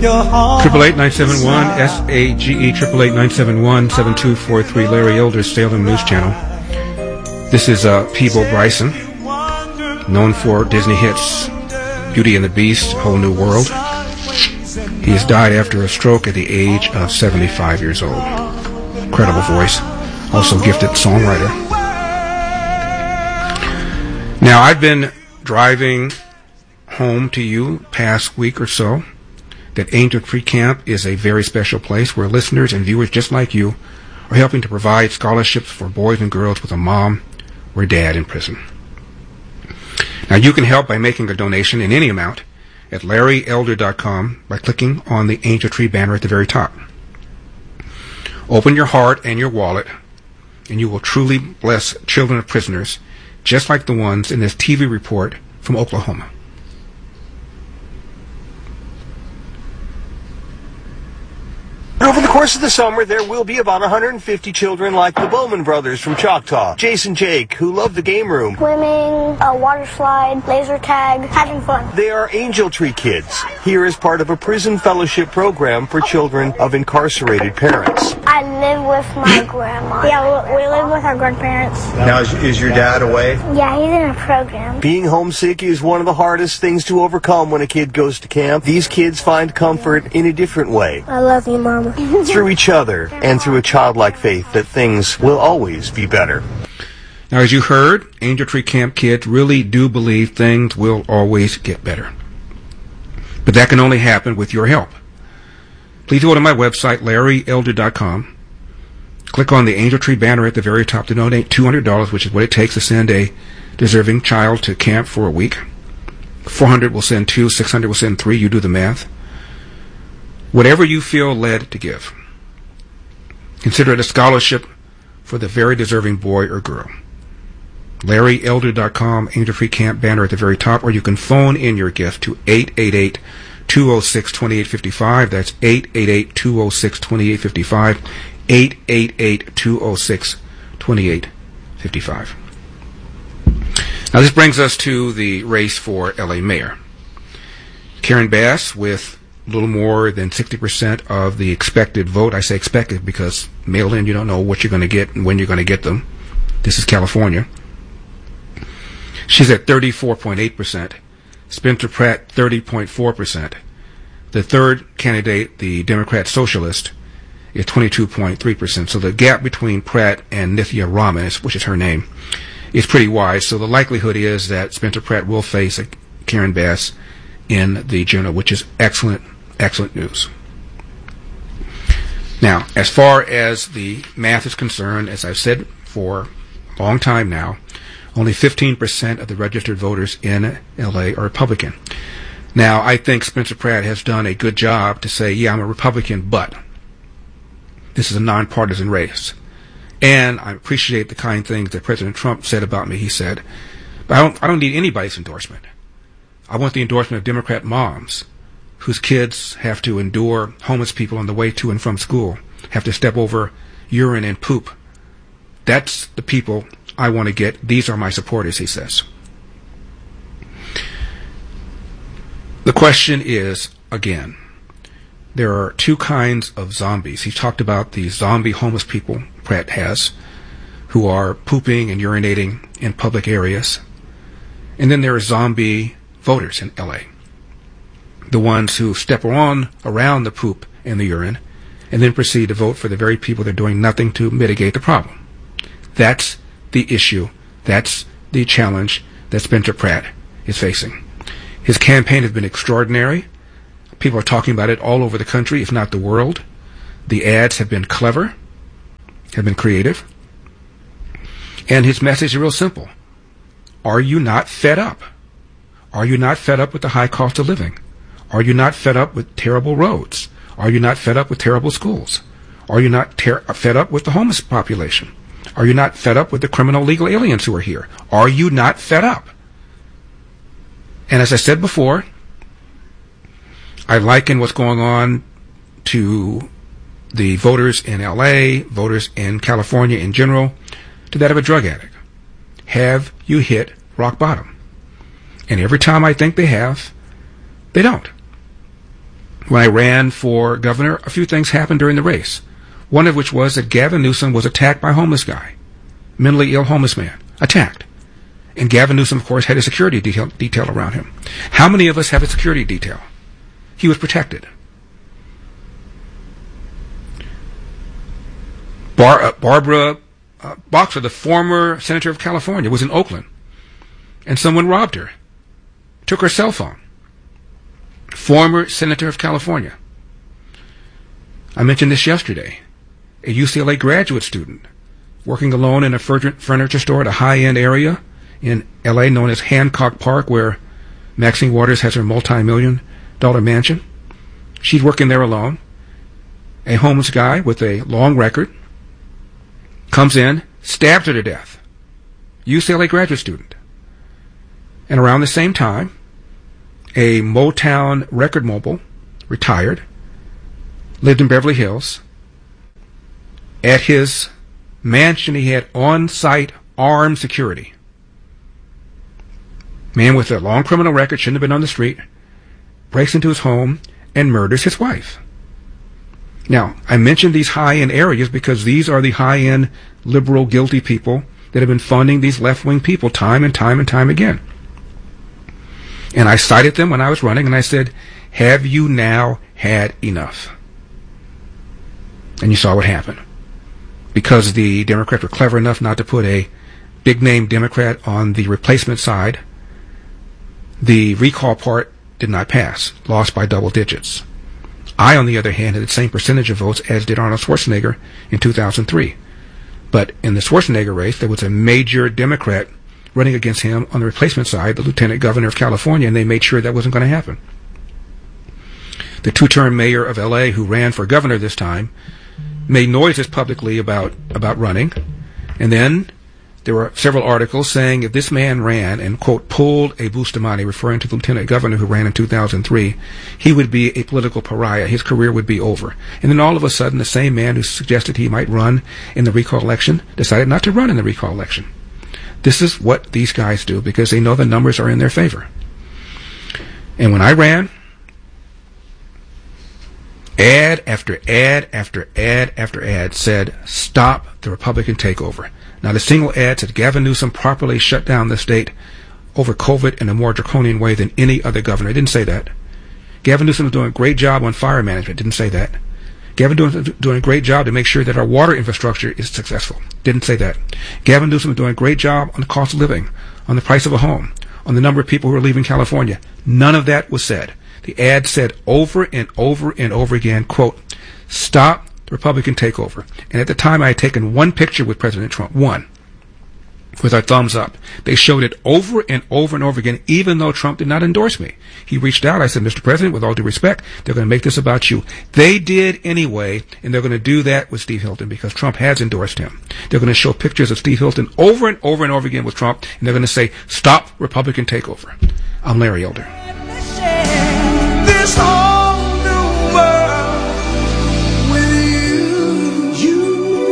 888-971-SAGE, 888-971-7243, Larry Elder's Salem News Channel. This is Peeble Bryson, known for Disney hits Beauty and the Beast, Whole New World. He has died after a stroke at the age of 75 years old. Incredible voice. Also gifted songwriter. Now, I've been driving home to you past week or so that Angel Tree Camp is a very special place where listeners and viewers just like you are helping to provide scholarships for boys and girls with a mom or dad in prison. Now, you can help by making a donation in any amount at LarryElder.com by clicking on the Angel Tree banner at the very top. Open your heart and your wallet, and you will truly bless children of prisoners, just like the ones in this TV report from Oklahoma. Over the course of the summer, there will be about 150 children like the Bowman brothers from Choctaw, Jason Jake, who love the game room. Swimming, a water slide, laser tag, having fun. They are Angel Tree Kids, here as part of a prison fellowship program for children of incarcerated parents. I live with my grandma. Yeah, we live with our grandparents. Now, is your dad away? Yeah, he's in a program. Being homesick is one of the hardest things to overcome when a kid goes to camp. These kids find comfort in a different way. I love you, Mama. Through each other and through a childlike faith that things will always be better. Now, as you heard, Angel Tree Camp kids really do believe things will always get better. But that can only happen with your help. Please go to my website, LarryElder.com. Click on the Angel Tree banner at the very top to donate $200, which is what it takes to send a deserving child to camp for a week. 400 will send 2, 600 will send 3. You do the math. Whatever you feel led to give, consider it a scholarship for the very deserving boy or girl. LarryElder.com, Angel Tree Camp banner at the very top, or you can phone in your gift to 888-206-2855. That's 888-206-2855, 888-206-2855. Now, this brings us to the race for L.A. mayor. Karen Bass, with a little more than 60% of the expected vote. I say expected because mail-in, you don't know what you're going to get and when you're going to get them. This is California. She's at 34.8%. Spencer Pratt, 30.4%. The third candidate, the Democrat Socialist, is 22.3%. So the gap between Pratt and Nithya Raman, which is her name, is pretty wide. So the likelihood is that Spencer Pratt will face Karen Bass in the general, which is excellent news. Now, as far as the math is concerned, as I've said for a long time now, only 15% of the registered voters in L.A. are Republican. Now, I think Spencer Pratt has done a good job to say, yeah, I'm a Republican, but this is a nonpartisan race. And I appreciate the kind things that President Trump said about me. He said, but I don't need anybody's endorsement. I want the endorsement of Democrat moms whose kids have to endure homeless people on the way to and from school, have to step over urine and poop. That's the people I want to get. These are my supporters, he says. The question is, again, there are two kinds of zombies. He talked about the zombie homeless people Pratt has, who are pooping and urinating in public areas. And then there are zombie voters in L.A., the ones who step around the poop and the urine and then proceed to vote for the very people that are doing nothing to mitigate the problem. That's the issue. That's the challenge that Spencer Pratt is facing. His campaign has been extraordinary. People are talking about it all over the country, if not the world. The ads have been clever, have been creative. And his message is real simple. Are you not fed up? Are you not fed up with the high cost of living? Are you not fed up with terrible roads? Are you not fed up with terrible schools? Are you not fed up with the homeless population? Are you not fed up with the criminal legal aliens who are here? Are you not fed up? And as I said before, I liken what's going on to the voters in L.A., voters in California in general, to that of a drug addict. Have you hit rock bottom? And every time I think they have, they don't. when I ran for governor, a few things happened during the race. One of which was that Gavin Newsom was attacked by a homeless guy, mentally ill homeless man, attacked. And Gavin Newsom, of course, had a security detail around him. How many of us have a security detail? He was protected. Barbara Boxer, the former senator of California, was in Oakland, and someone robbed her, took her cell phone. Former senator of California. I mentioned this yesterday. A UCLA graduate student working alone in a furniture store at a high-end area in L.A. known as Hancock Park, where Maxine Waters has her multi-million-dollar mansion. She's working there alone. A homeless guy with a long record comes in, stabs her to death. UCLA graduate student. And around the same time, a Motown record mogul, retired, lived in Beverly Hills. At his mansion, he had on-site armed security. Man with a long criminal record, shouldn't have been on the street, breaks into his home and murders his wife. Now, I mentioned these high-end areas because these are the high-end liberal guilty people that have been funding these left-wing people time and time and time again. And I cited them when I was running, and I said, have you now had enough? And you saw what happened. Because the Democrats were clever enough not to put a big-name Democrat on the replacement side, the recall part did not pass, lost by double digits. I, on the other hand, had the same percentage of votes as did Arnold Schwarzenegger in 2003. But in the Schwarzenegger race, there was a major Democrat running against him on the replacement side, the lieutenant governor of California, and they made sure that wasn't going to happen. The two-term mayor of L.A., who ran for governor this time, made noises publicly about running, and then there were several articles saying if this man ran and, quote, pulled a Bustamante, referring to the lieutenant governor who ran in 2003, he would be a political pariah. His career would be over. And then all of a sudden, the same man who suggested he might run in the recall election decided not to run in the recall election. This is what these guys do because they know the numbers are in their favor. And when I ran, ad after ad after ad after ad said, stop the Republican takeover. Not a single ad said Gavin Newsom properly shut down the state over COVID in a more draconian way than any other governor. It didn't say that. Gavin Newsom is doing a great job on fire management. Didn't say that. Gavin doing a great job to make sure that our water infrastructure is successful. Didn't say that. Gavin Newsom is doing a great job on the cost of living, on the price of a home, on the number of people who are leaving California. None of that was said. The ad said over and over and over again, quote, stop the Republican takeover. And at the time, I had taken one picture with President Trump, one, with our thumbs up. They showed it over and over and over again, even though Trump did not endorse me. He reached out. I said, Mr. President, with all due respect, they're going to make this about you. They did anyway, and they're going to do that with Steve Hilton because Trump has endorsed him. They're going to show pictures of Steve Hilton over and over and over again with Trump, and they're going to say, stop Republican takeover. I'm Larry Elder. This whole new world with you.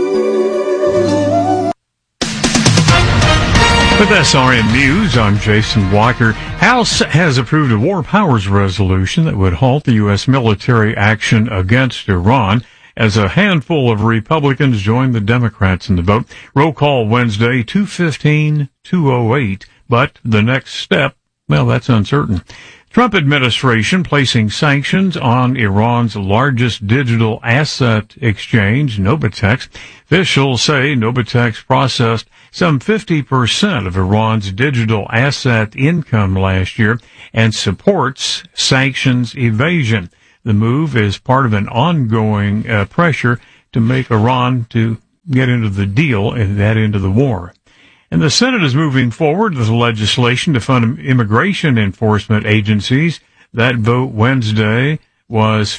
With SRN News, I'm Jason Walker. House has approved a war powers resolution that would halt the U.S. military action against Iran as a handful of Republicans joined the Democrats in the vote. Roll call Wednesday, 215-208. But the next step, well, that's uncertain. Trump administration placing sanctions on Iran's largest digital asset exchange, Novatex. Officials say Novatex processed some 50% of Iran's digital asset income last year and supports sanctions evasion. The move is part of an ongoing pressure to make Iran to get into the deal and that into the war. And the Senate is moving forward with legislation to fund immigration enforcement agencies. That vote Wednesday was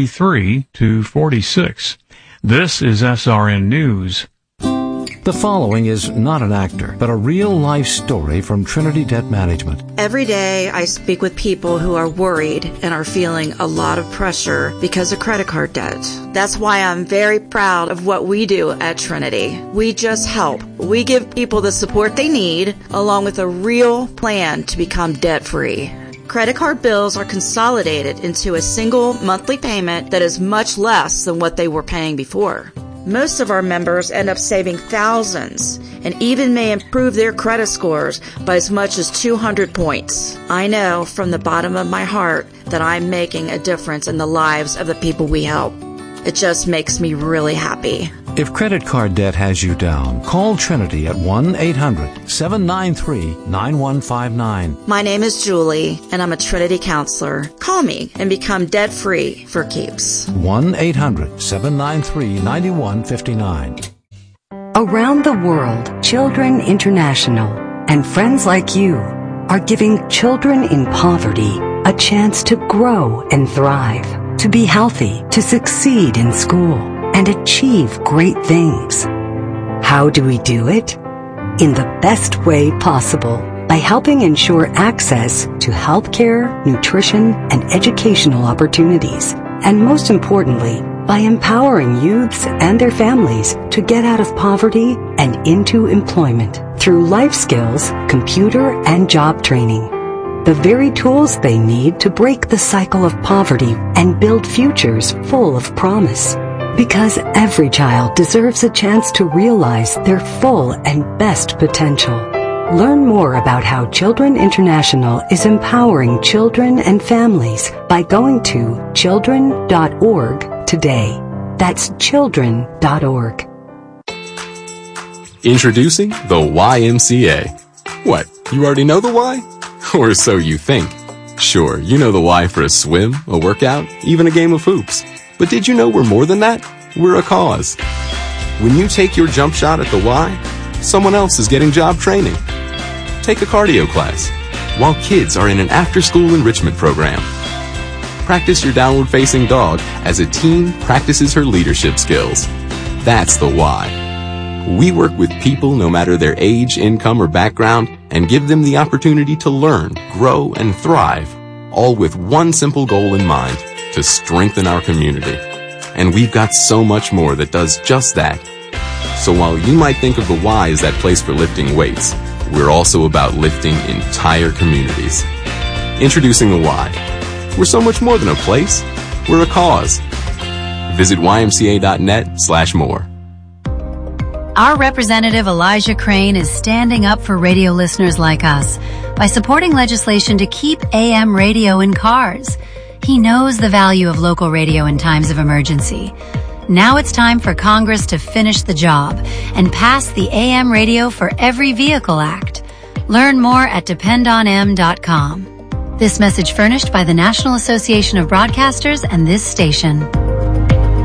53-46. This is SRN News. The following is not an actor, but a real-life story from Trinity Debt Management. Every day I speak with people who are worried and are feeling a lot of pressure because of credit card debt. That's why I'm very proud of what we do at Trinity. We just help. We give people the support they need, along with a real plan to become debt-free. Credit card bills are consolidated into a single monthly payment that is much less than what they were paying before. Most of our members end up saving thousands and even may improve their credit scores by as much as 200 points. I know from the bottom of my heart that I'm making a difference in the lives of the people we help. It just makes me really happy. If credit card debt has you down, call Trinity at 1-800-793-9159. My name is Julie, and I'm a Trinity counselor. Call me and become debt-free for keeps. 1-800-793-9159. Around the world, Children International and friends like you are giving children in poverty a chance to grow and thrive, to be healthy, to succeed in school, and achieve great things. How do we do it? In the best way possible, by helping ensure access to healthcare, nutrition, and educational opportunities, and most importantly, by empowering youths and their families to get out of poverty and into employment through life skills, computer, and job training. The very tools they need to break the cycle of poverty and build futures full of promise. Because every child deserves a chance to realize their full and best potential. Learn more about how Children International is empowering children and families by going to children.org today. That's children.org. Introducing the YMCA. What, you already know the why? Or so you think. Sure, you know the why for a swim, a workout, even a game of hoops. But did you know we're more than that? We're a cause. When you take your jump shot at the Y, someone else is getting job training. Take a cardio class, while kids are in an after-school enrichment program. Practice your downward-facing dog as a teen practices her leadership skills. That's the why. We work with people no matter their age, income, or background and give them the opportunity to learn, grow, and thrive, all with one simple goal in mind, to strengthen our community. And we've got so much more that does just that. So while you might think of the Y as that place for lifting weights, we're also about lifting entire communities. Introducing the Y. We're so much more than a place. We're a cause. Visit ymca.net/more. Our representative Elijah Crane is standing up for radio listeners like us by supporting legislation to keep AM radio in cars. He knows the value of local radio in times of emergency. Now it's time for Congress to finish the job and pass the AM Radio for Every Vehicle Act. Learn more at dependonm.com. This message furnished by the National Association of Broadcasters and this station.